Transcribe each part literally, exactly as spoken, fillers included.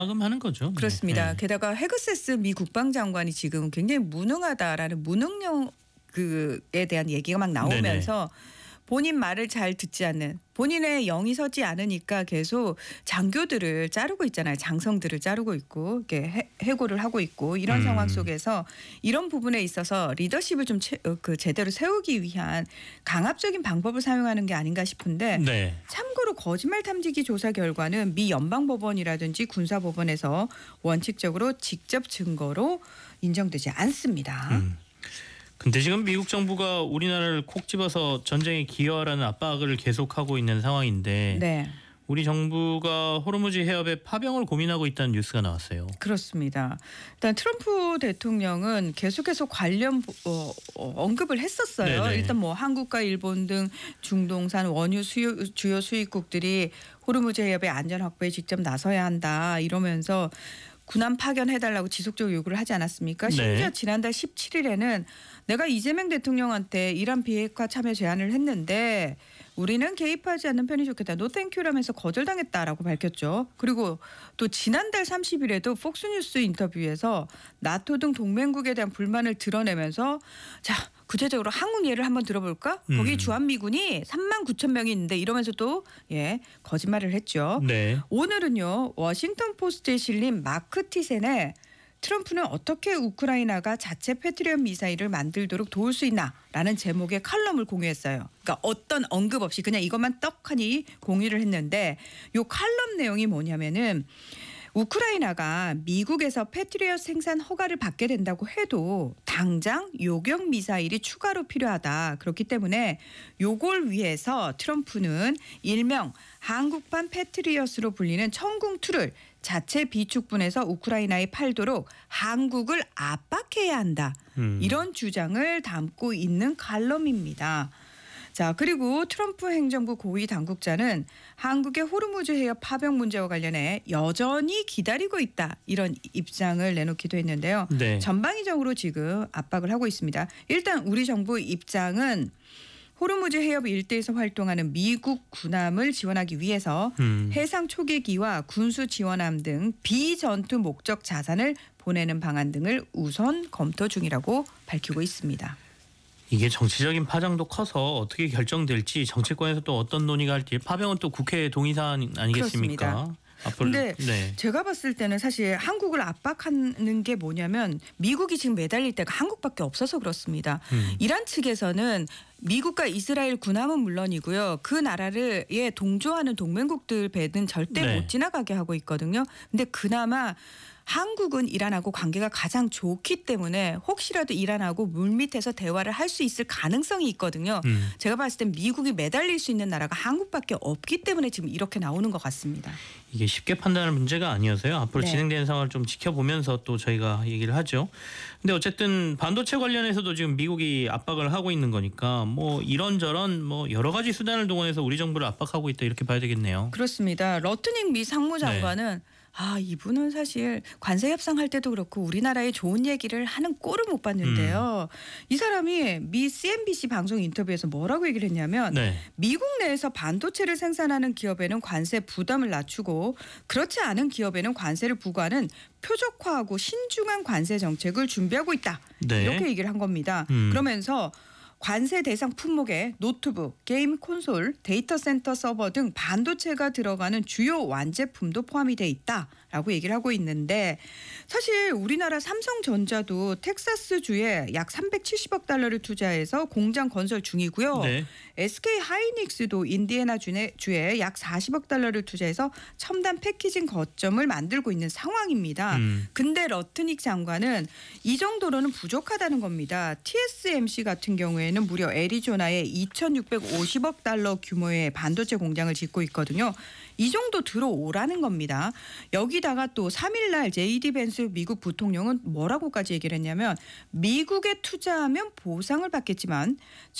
하는 거죠. 그렇습니다. 네. 게다가 헤그세스 미 국방장관이 지금 굉장히 무능하다라는 무능력 그에 대한 얘기가 막 나오면서 네네. 본인 말을 잘 듣지 않는 본인의 영이 서지 않으니까 계속 장교들을 자르고 있잖아요. 장성들을 자르고 있고 이렇게 해, 해고를 하고 있고 이런 음. 상황 속에서 이런 부분에 있어서 리더십을 좀 채, 그 제대로 세우기 위한 강압적인 방법을 사용하는 게 아닌가 싶은데 네. 참고로 거짓말 탐지기 조사 결과는 미 연방법원이라든지 군사법원에서 원칙적으로 직접 증거로 인정되지 않습니다. 음. 근데 지금 미국 정부가 우리나라를 콕 집어서 전쟁에 기여하라는 압박을 계속하고 있는 상황인데 네. 우리 정부가 호르무즈 해협의 파병을 고민하고 있다는 뉴스가 나왔어요. 그렇습니다. 일단 트럼프 대통령은 계속해서 관련 어, 어, 언급을 했었어요. 네네. 일단 뭐 한국과 일본 등 중동산 원유 수요, 주요 수입국들이 호르무즈 해협의 안전 확보에 직접 나서야 한다 이러면서 군함 파견해달라고 지속적으로 요구를 하지 않았습니까? 심지어 네. 지난달 십칠일에는 내가 이재명 대통령한테 이란 비핵화 참여 제안을 했는데 우리는 개입하지 않는 편이 좋겠다. 노 땡큐라면서 거절당했다라고 밝혔죠. 그리고 또 지난달 삼십일에도 폭스뉴스 인터뷰에서 나토 등 동맹국에 대한 불만을 드러내면서 자 구체적으로 한국 예를 한번 들어볼까? 음. 거기 주한미군이 삼만 구천 명이 있는데 이러면서 또 예, 거짓말을 했죠. 네. 오늘은요. 워싱턴 포스트에 실린 마크 티센의 트럼프는 어떻게 우크라이나가 자체 패트리엇 미사일을 만들도록 도울 수 있나라는 제목의 칼럼을 공유했어요. 그러니까 어떤 언급 없이 그냥 이것만 떡하니 공유를 했는데 이 칼럼 내용이 뭐냐면은 우크라이나가 미국에서 패트리엇 생산 허가를 받게 된다고 해도 당장 요격 미사일이 추가로 필요하다. 그렇기 때문에 요걸 위해서 트럼프는 일명 한국판 패트리엇으로 불리는 천궁이를 자체 비축분해서 우크라이나에 팔도록 한국을 압박해야 한다. 음. 이런 주장을 담고 있는 칼럼입니다. 자 그리고 트럼프 행정부 고위 당국자는 한국의 호르무즈 해협 파병 문제와 관련해 여전히 기다리고 있다. 이런 입장을 내놓기도 했는데요. 네. 전방위적으로 지금 압박을 하고 있습니다. 일단 우리 정부 입장은 호르무즈 해협 일대에서 활동하는 미국 군함을 지원하기 위해서 음. 해상 초계기와 군수 지원함 등 비전투 목적 자산을 보내는 방안 등을 우선 검토 중이라고 밝히고 있습니다. 이게 정치적인 파장도 커서 어떻게 결정될지 정치권에서 또 어떤 논의가 할지 파병은 또 국회 동의 사안 아니겠습니까? 그렇습니다. 그런데 네. 제가 봤을 때는 사실 한국을 압박하는 게 뭐냐면 미국이 지금 매달릴 때가 한국밖에 없어서 그렇습니다. 음. 이란 측에서는 미국과 이스라엘 군함은 물론이고요. 그 나라를 예, 동조하는 동맹국들 배는 절대 네. 못 지나가게 하고 있거든요. 근데 그나마 한국은 이란하고 관계가 가장 좋기 때문에 혹시라도 이란하고 물밑에서 대화를 할 수 있을 가능성이 있거든요. 음. 제가 봤을 땐 미국이 매달릴 수 있는 나라가 한국밖에 없기 때문에 지금 이렇게 나오는 것 같습니다. 이게 쉽게 판단할 문제가 아니어서요. 앞으로 네. 진행되는 상황을 좀 지켜보면서 또 저희가 얘기를 하죠. 근데 어쨌든 반도체 관련해서도 지금 미국이 압박을 하고 있는 거니까 뭐 이런저런 뭐 여러 가지 수단을 동원해서 우리 정부를 압박하고 있다 이렇게 봐야 되겠네요. 그렇습니다. 러트닝 미 상무장관은 네. 아 이분은 사실 관세 협상할 때도 그렇고 우리나라에 좋은 얘기를 하는 꼴을 못 봤는데요. 음. 이 사람이 미 씨엔비씨 방송 인터뷰에서 뭐라고 얘기를 했냐면 네. 미국 내에서 반도체를 생산하는 기업에는 관세 부담을 낮추고 그렇지 않은 기업에는 관세를 부과하는 표적화하고 신중한 관세 정책을 준비하고 있다. 네. 이렇게 얘기를 한 겁니다. 음. 그러면서 관세 대상 품목에 노트북, 게임 콘솔, 데이터 센터 서버 등 반도체가 들어가는 주요 완제품도 포함이 돼 있다라고 얘기를 하고 있는데 사실 우리나라 삼성전자도 텍사스주에 약 삼백칠십억 달러를 투자해서 공장 건설 중이고요. 네. 에스케이 하이닉스도 인디애나 주에 약 사십억 달러를 투자해서 첨단 패키징 거점을 만들고 있는 상황입니다. 음. 근데 러트닉 장관은 이 정도로는 부족하다는 겁니다. 티에스엠씨 같은 경우에는 무려 애리조나에 이천육백오십억 달러 규모의 반도체 공장을 짓고 있거든요. 이 정도 들어오라는 겁니다. 여기다가 또 삼일날 제이디 벤스 미국 부통령은 뭐라고까지 얘기를 했냐면 미국에 투자하면 보상을 받겠지만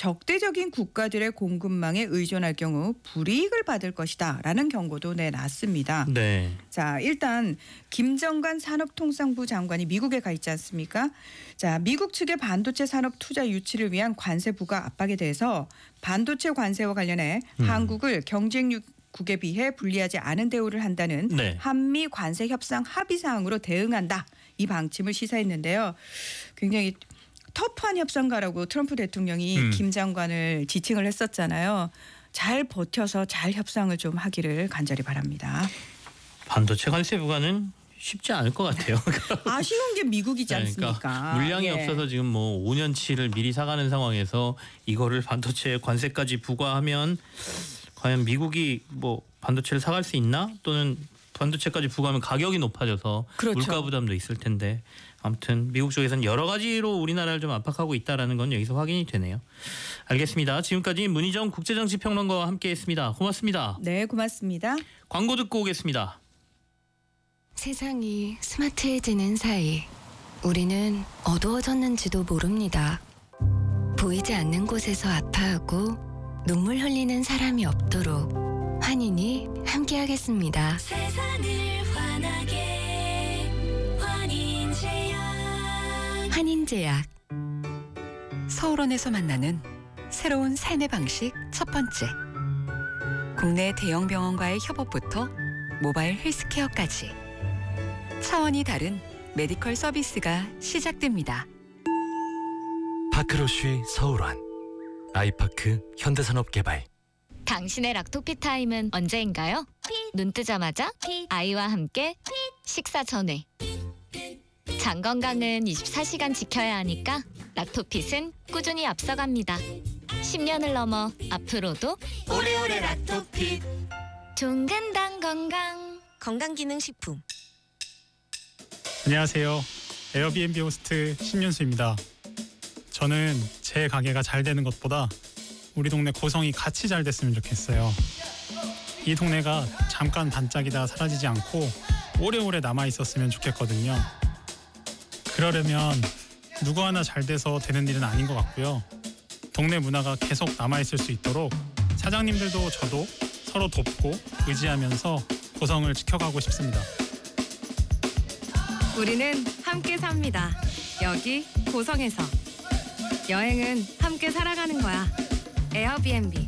적대적인 국가들의 공급망에 의존할 경우 불이익을 받을 것이다 라는 경고도 내놨습니다. 네. 자 일단 김정관 산업통상부 장관이 미국에 가 있지 않습니까? 자 미국 측의 반도체 산업 투자 유치를 위한 관세 부과 압박에 대해서 반도체 관세와 관련해 음. 한국을 경쟁력 국에 비해 불리하지 않은 대우를 한다는 네. 한미 관세 협상 합의 사항으로 대응한다. 이 방침을 시사했는데요. 굉장히 터프한 협상가라고 트럼프 대통령이 음. 김 장관을 지칭을 했었잖아요. 잘 버텨서 잘 협상을 좀 하기를 간절히 바랍니다. 반도체 관세 부과는 쉽지 않을 것 같아요. 아쉬운 게 미국이지 네, 않습니까? 그러니까 물량이 예. 없어서 지금 뭐 오 년치를 미리 사가는 상황에서 이거를 반도체 관세까지 부과하면 과연 미국이 뭐 반도체를 사갈 수 있나? 또는 반도체까지 부과하면 가격이 높아져서 그렇죠. 물가 부담도 있을 텐데 아무튼 미국 쪽에서는 여러 가지로 우리나라를 좀 압박하고 있다라는 건 여기서 확인이 되네요. 알겠습니다. 지금까지 문희정 국제정치평론가와 함께했습니다. 고맙습니다. 네, 고맙습니다. 광고 듣고 오겠습니다. 세상이 스마트해지는 사이 우리는 어두워졌는지도 모릅니다. 보이지 않는 곳에서 아파하고 눈물 흘리는 사람이 없도록 환인이 함께하겠습니다. 세상을 환하게 환인제약. 환인제약. 서울원에서 만나는 새로운 삶의 방식 첫 번째. 국내 대형 병원과의 협업부터 모바일 헬스케어까지 차원이 다른 메디컬 서비스가 시작됩니다. 파크로쉬 서울원, 아이파크 현대산업개발. 당신의 락토피 타임은 언제인가요? 눈 뜨자마자 아이와 함께 식사 전에. 장 건강은 이십사 시간 지켜야 하니까 락토핏은 꾸준히 앞서갑니다. 십 년을 넘어 앞으로도 오래오래 락토핏. 종근당 건강. 건강기능식품. 안녕하세요. 에어비앤비 호스트 신윤수입니다. 저는 제 가게가 잘 되는 것보다 우리 동네 고성이 같이 잘 됐으면 좋겠어요. 이 동네가 잠깐 반짝이다 사라지지 않고 오래오래 남아있었으면 좋겠거든요. 그러려면 누구 하나 잘 돼서 되는 일은 아닌 것 같고요. 동네 문화가 계속 남아있을 수 있도록 사장님들도 저도 서로 돕고 의지하면서 고성을 지켜가고 싶습니다. 우리는 함께 삽니다. 여기 고성에서. 여행은 함께 살아가는 거야. 에어비앤비.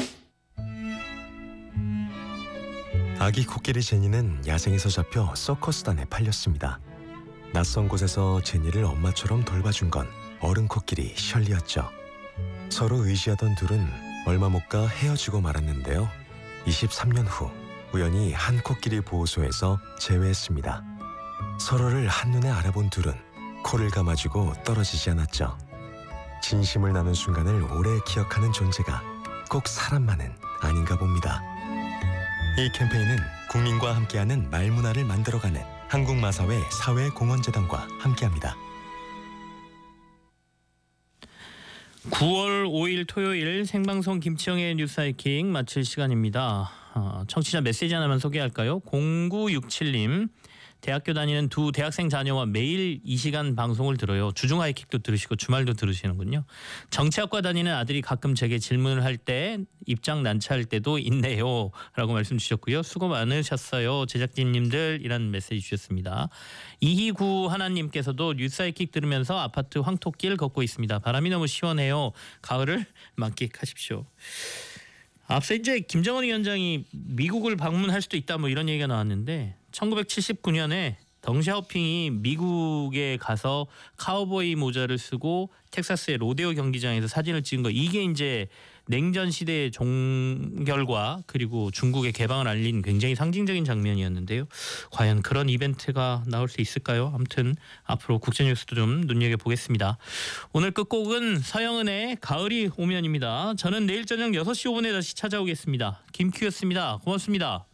아기 코끼리 제니는 야생에서 잡혀 서커스단에 팔렸습니다. 낯선 곳에서 제니를 엄마처럼 돌봐준 건 어른 코끼리 셜리였죠. 서로 의지하던 둘은 얼마 못 가 헤어지고 말았는데요. 이십삼 년 후 우연히 한 코끼리 보호소에서 재회했습니다. 서로를 한눈에 알아본 둘은 코를 감아주고 떨어지지 않았죠. 진심을 나눈 순간을 오래 기억하는 존재가 꼭 사람만은 아닌가 봅니다. 이 캠페인은 국민과 함께하는 말문화를 만들어가는 한국마사회 사회공헌재단과 함께합니다. 구월 오일 토요일 생방송 김치영의 뉴스하이킹 마칠 시간입니다. 어, 청취자 메시지 하나만 소개할까요? 공구육칠님. 대학교 다니는 두 대학생 자녀와 매일 이 시간 방송을 들어요. 주중 하이킥도 들으시고 주말도 들으시는군요. 정치학과 다니는 아들이 가끔 제게 질문을 할 때 입장 난처할 때도 있네요. 라고 말씀 주셨고요. 수고 많으셨어요. 제작진님들 이란 메시지 주셨습니다. 이희구 하나님께서도 뉴스 하이킥 들으면서 아파트 황토길 걷고 있습니다. 바람이 너무 시원해요. 가을을 만끽하십시오. 앞서 이제 김정은 위원장이 미국을 방문할 수도 있다 뭐 이런 얘기가 나왔는데 천구백칠십구 년에 덩샤오핑이 미국에 가서 카우보이 모자를 쓰고 텍사스의 로데오 경기장에서 사진을 찍은 거, 이게 이제 냉전 시대의 종결과 그리고 중국의 개방을 알린 굉장히 상징적인 장면이었는데요. 과연 그런 이벤트가 나올 수 있을까요? 아무튼 앞으로 국제뉴스도 좀 눈여겨보겠습니다. 오늘 끝곡은 서영은의 가을이 오면입니다. 저는 내일 저녁 여섯 시 오 분에 다시 찾아오겠습니다. 김큐였습니다. 고맙습니다.